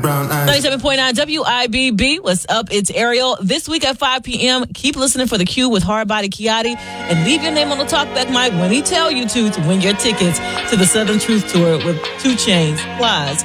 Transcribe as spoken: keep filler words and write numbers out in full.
brown eyes. ninety-seven point nine W I B B. What's up? It's Ariel. This week at five p.m., keep listening for The Q with Hardbody Kiati and leave your name on the talkback mic when he tell you to to win your tickets to the Southern Truth Tour with two Chainz, Plies,